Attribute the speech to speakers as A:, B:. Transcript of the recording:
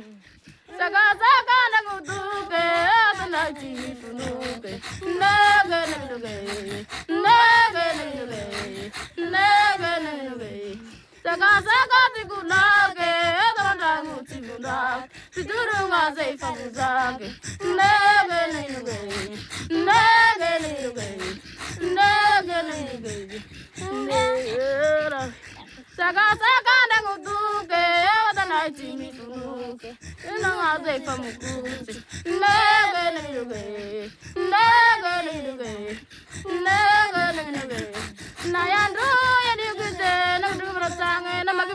A: Saka saka nangutuke atanaji tunuke nege nangutuke nege nangutuke saka saka tikunake atanangu tikunake titurunga zeifa kuzake nege nangutuke Saka saka nangutuke atanaji tunuke Nanga zeifa mukuti nege nangutuke Nayandu ya digute nangutuke